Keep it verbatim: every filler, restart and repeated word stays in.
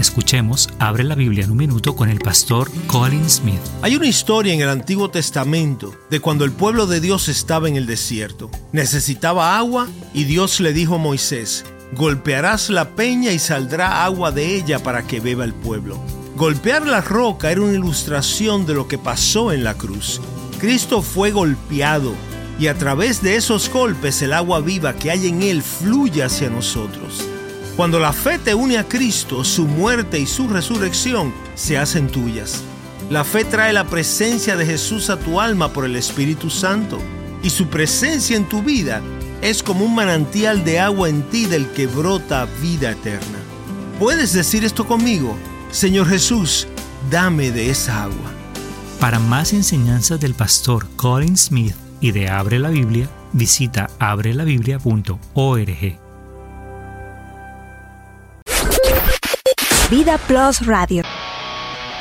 Escuchemos Abre la Biblia en un minuto con el pastor Colin Smith. Hay una historia en el Antiguo Testamento de cuando el pueblo de Dios estaba en el desierto. Necesitaba agua y Dios le dijo a Moisés: golpearás la peña y saldrá agua de ella para que beba el pueblo. Golpear la roca era una ilustración de lo que pasó en la cruz. Cristo fue golpeado y a través de esos golpes el agua viva que hay en Él fluye hacia nosotros. Cuando la fe te une a Cristo, su muerte y su resurrección se hacen tuyas. La fe trae la presencia de Jesús a tu alma por el Espíritu Santo, y su presencia en tu vida es como un manantial de agua en ti del que brota vida eterna. ¿Puedes decir esto conmigo? Señor Jesús, dame de esa agua. Para más enseñanzas del pastor Colin Smith y de Abre la Biblia, visita abre la biblia punto org. Vida Plus Radio.